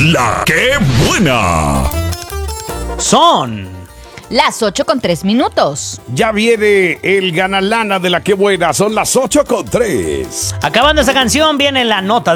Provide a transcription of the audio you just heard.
La que buena. Son las 8:03. Ya viene el ganalana de la que buena. Son las 8:03. Acabando esa canción, viene la nota